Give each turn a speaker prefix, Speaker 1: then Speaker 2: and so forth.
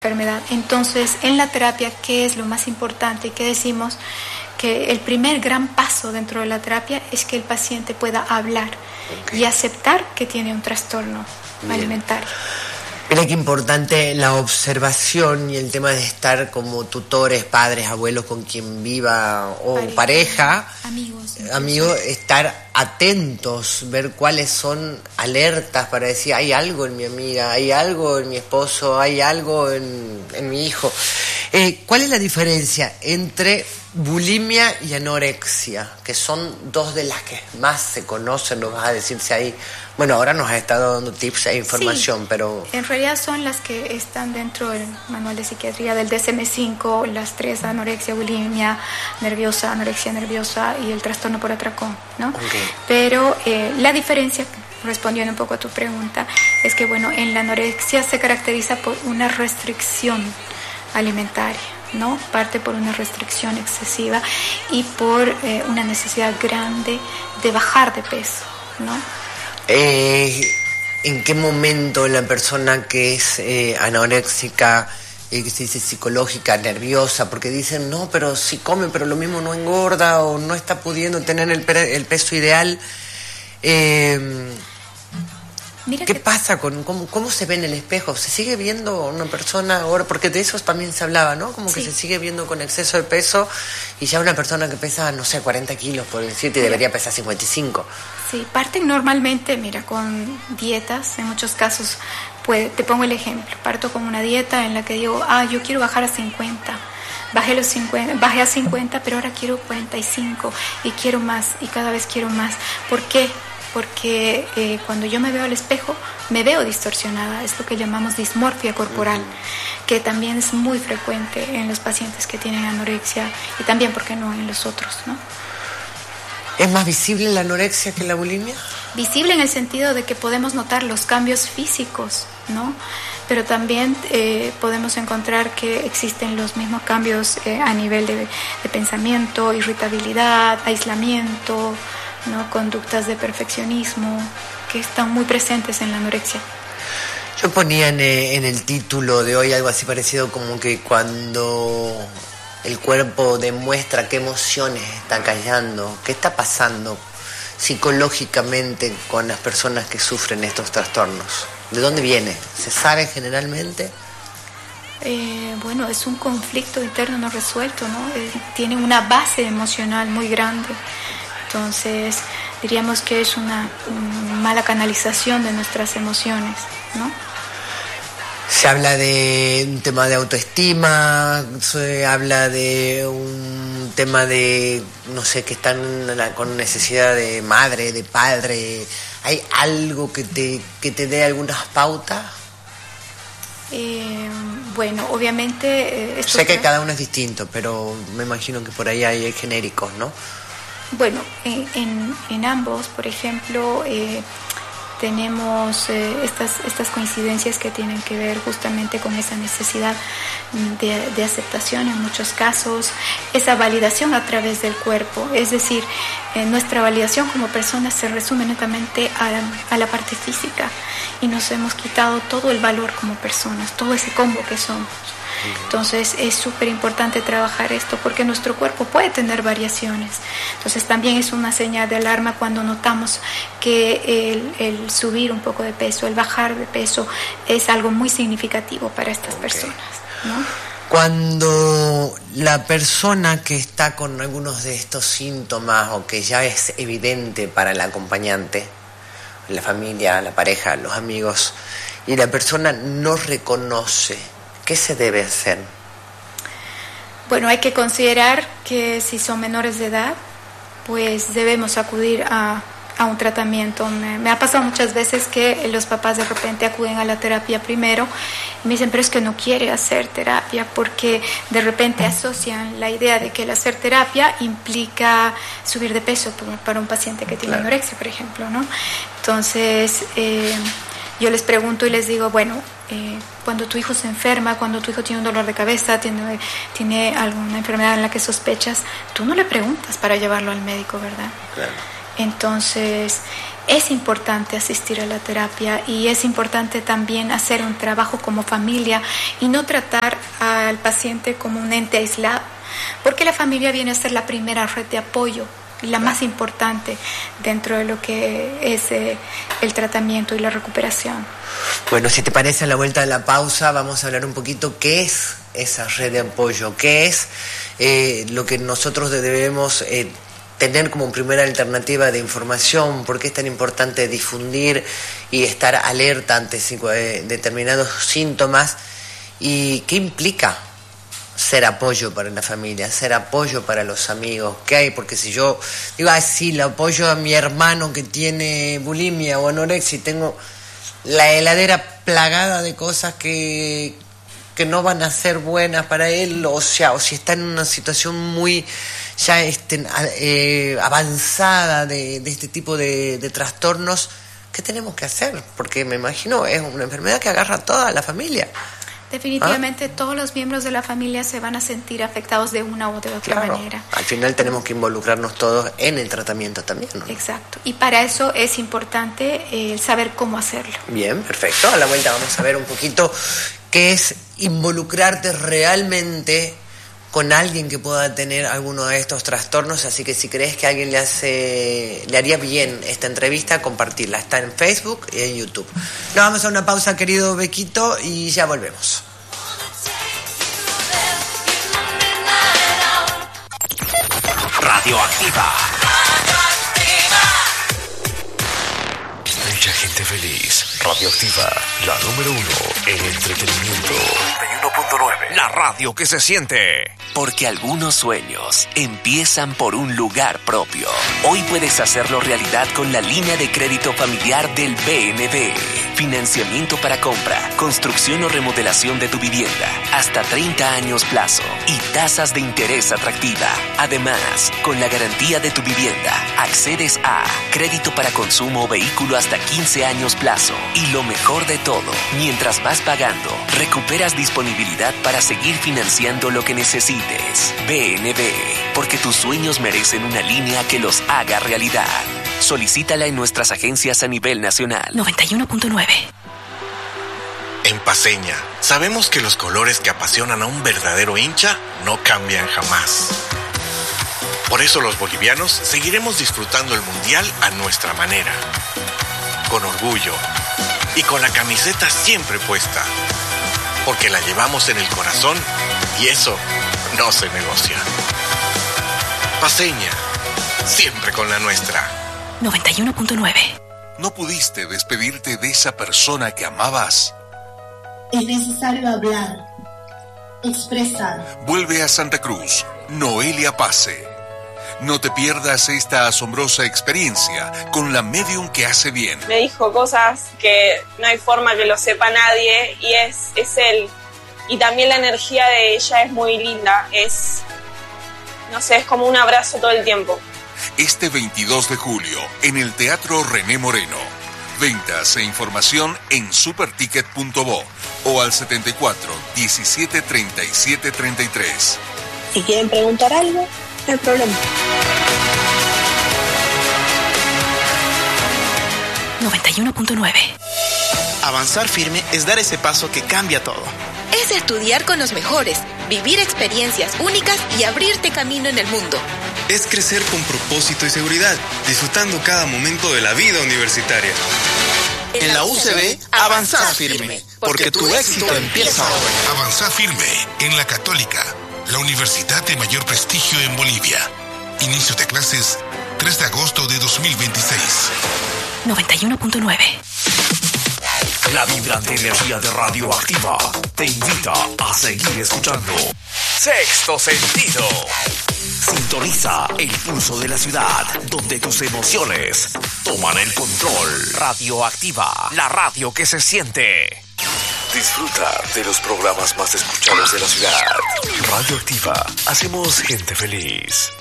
Speaker 1: enfermedad. Entonces, en la terapia, ¿qué es lo más importante? ¿Qué decimos? Que el primer gran paso dentro de la terapia es que el paciente pueda hablar y aceptar que tiene un trastorno alimentario.
Speaker 2: Mira qué importante la observación y el tema de estar como tutores, padres, abuelos con quien viva o pareja amigos, estar atentos, ver cuáles son alertas para decir hay algo en mi amiga, hay algo en mi esposo, hay algo en mi hijo. ¿Cuál es la diferencia entre bulimia y anorexia? Que son dos de las que más se conocen, nos vas a decir si hay... Bueno, ahora nos has estado dando tips e información, pero...
Speaker 1: En realidad son las que están dentro del manual de psiquiatría del DSM-5, las tres: anorexia, bulimia nerviosa, anorexia nerviosa y el trastorno por atracón, ¿no?
Speaker 2: Okay.
Speaker 1: Pero la diferencia, respondiendo un poco a tu pregunta, es que, bueno, en la anorexia se caracteriza por una restricción alimentaria, ¿no? Parte por una restricción excesiva y por una necesidad grande de bajar de peso, ¿no?
Speaker 2: ¿En qué momento la persona que es anoréxica, que se dice psicológica, nerviosa, porque dicen, no, pero si come, pero lo mismo no engorda o no está pudiendo tener el peso ideal? ¿Qué pasa con cómo se ve en el espejo? ¿Se sigue viendo una persona ahora? Porque de eso también se hablaba, ¿no? Como que se sigue viendo con exceso de peso y ya una persona que pesa, no sé, 40 kilos, por decirte, y debería pesar 55.
Speaker 1: Sí, parten normalmente, mira, con dietas. En muchos casos, te pongo el ejemplo, parto con una dieta en la que digo, yo quiero bajar a 50. Bajé a 50, pero ahora quiero 45 y quiero más y cada vez quiero más. ¿Por qué? Porque cuando yo me veo al espejo, me veo distorsionada. Es lo que llamamos dismorfia corporal, que también es muy frecuente en los pacientes que tienen anorexia y también, ¿por qué no?, en los otros, ¿no?
Speaker 2: ¿Es más visible la anorexia que la bulimia?
Speaker 1: Visible en el sentido de que podemos notar los cambios físicos, ¿no? Pero también podemos encontrar que existen los mismos cambios a nivel de pensamiento, irritabilidad, aislamiento, ¿no? Conductas de perfeccionismo que están muy presentes en la anorexia.
Speaker 2: Yo ponía en el título de hoy algo así parecido, como que cuando el cuerpo demuestra qué emociones está callando, qué está pasando psicológicamente con las personas que sufren estos trastornos. ¿De dónde viene? ¿Se sabe generalmente?
Speaker 1: Bueno, es un conflicto interno no resuelto, ¿no? Tiene una base emocional muy grande. Entonces, diríamos que es una mala canalización de nuestras emociones, ¿no?
Speaker 2: Se habla de un tema de autoestima, se habla de un tema de, no sé, que están con necesidad de madre, de padre. ¿Hay algo que te dé algunas pautas?
Speaker 1: Bueno, obviamente...
Speaker 2: sé que cada uno es distinto, pero me imagino que por ahí hay genéricos, ¿no?
Speaker 1: Bueno, en ambos, por ejemplo, tenemos estas coincidencias que tienen que ver justamente con esa necesidad de aceptación en muchos casos, esa validación a través del cuerpo. Es decir, nuestra validación como personas se resume netamente a la parte física y nos hemos quitado todo el valor como personas, todo ese combo que somos. Entonces es súper importante trabajar esto porque nuestro cuerpo puede tener variaciones. Entonces también es una señal de alarma cuando notamos que el subir un poco de peso, el bajar de peso es algo muy significativo para estas personas, ¿no?
Speaker 2: Cuando la persona que está con algunos de estos síntomas o que ya es evidente para el acompañante, la familia, la pareja, los amigos, y la persona no reconoce, ¿qué se debe hacer?
Speaker 1: Bueno, hay que considerar que si son menores de edad, pues debemos acudir a un tratamiento. Me ha pasado muchas veces que los papás de repente acuden a la terapia primero y me dicen, pero es que no quiere hacer terapia porque de repente asocian la idea de que el hacer terapia implica subir de peso para un paciente que tiene anorexia, por ejemplo, ¿no? Entonces, yo les pregunto y les digo, bueno, cuando tu hijo se enferma, cuando tu hijo tiene un dolor de cabeza, tiene alguna enfermedad en la que sospechas, tú no le preguntas para llevarlo al médico, ¿verdad?
Speaker 2: Claro.
Speaker 1: Entonces, es importante asistir a la terapia y es importante también hacer un trabajo como familia y no tratar al paciente como un ente aislado, porque la familia viene a ser la primera red de apoyo y la más importante dentro de lo que es el tratamiento y la recuperación.
Speaker 2: Bueno, si te parece, a la vuelta de la pausa vamos a hablar un poquito qué es esa red de apoyo, qué es lo que nosotros debemos tener como primera alternativa de información, por qué es tan importante difundir y estar alerta ante determinados síntomas y qué implica ser apoyo para la familia, ser apoyo para los amigos, ¿qué hay? Porque si yo digo, sí, le apoyo a mi hermano que tiene bulimia o anorexia y tengo la heladera plagada de cosas que no van a ser buenas para él, o sea, o si está en una situación muy ya avanzada de este tipo de trastornos, ¿qué tenemos que hacer? Porque me imagino es una enfermedad que agarra a toda la familia.
Speaker 1: Definitivamente todos los miembros de la familia se van a sentir afectados de una u de otra manera.
Speaker 2: Al final tenemos que involucrarnos todos en el tratamiento también, ¿no?
Speaker 1: Exacto. Y para eso es importante saber cómo hacerlo.
Speaker 2: Bien, perfecto. A la vuelta vamos a ver un poquito qué es involucrarte realmente con alguien que pueda tener alguno de estos trastornos. Así que si crees que a alguien le haría bien esta entrevista, compartirla. Está en Facebook y en YouTube. Nos vamos a una pausa, querido Bequito, y ya volvemos.
Speaker 3: Radioactiva. Mucha gente feliz. Radioactiva, la número 1 en entretenimiento. 91.9. La radio que se siente. Porque algunos sueños empiezan por un lugar propio. Hoy puedes hacerlo realidad con la línea de crédito familiar del BNB. Financiamiento para compra, construcción o remodelación de tu vivienda. Hasta 30 años plazo y tasas de interés atractiva. Además, con la garantía de tu vivienda, accedes a crédito para consumo o vehículo hasta 15 años plazo. Y lo mejor de todo, mientras vas pagando, recuperas disponibilidad para seguir financiando lo que necesites. BNB, porque tus sueños merecen una línea que los haga realidad. Solicítala en nuestras agencias a nivel nacional.
Speaker 4: 91.9.
Speaker 5: En Paceña, sabemos que los colores que apasionan a un verdadero hincha no cambian jamás. Por eso los bolivianos seguiremos disfrutando el Mundial a nuestra manera. Con orgullo y con la camiseta siempre puesta. Porque la llevamos en el corazón y eso no se negocia. Paceña, siempre con la nuestra.
Speaker 4: 91.9.
Speaker 3: ¿No pudiste despedirte de esa persona que amabas?
Speaker 6: Es necesario hablar, expresar.
Speaker 3: Vuelve a Santa Cruz, Noelia Pase. No te pierdas esta asombrosa experiencia con la medium que hace bien.
Speaker 7: Me dijo cosas que no hay forma que lo sepa nadie y es él. Y también la energía de ella es muy linda, es como un abrazo todo el tiempo.
Speaker 3: Este 22 de julio, en el Teatro René Moreno. Ventas e información en superticket.bo o al 74 17 37 33.
Speaker 7: Si quieren preguntar algo, no hay problema.
Speaker 4: 91.9.
Speaker 8: Avanzar firme es dar ese paso que cambia todo.
Speaker 9: Es estudiar con los mejores, vivir experiencias únicas y abrirte camino en el mundo.
Speaker 10: Es crecer con propósito y seguridad, disfrutando cada momento de la vida universitaria.
Speaker 8: En la UCB, avanzar firme, porque tu éxito empieza hoy.
Speaker 11: Avanzar firme en la Católica, la universidad de mayor prestigio en Bolivia. Inicio de clases 3 de agosto de 2026.
Speaker 4: 91.9.
Speaker 3: La vibrante energía de Radioactiva te invita a seguir escuchando Sexto Sentido. Sintoniza el pulso de la ciudad, donde tus emociones toman el control. Radioactiva, la radio que se siente. Disfruta de los programas más escuchados de la ciudad. Radioactiva, hacemos gente feliz.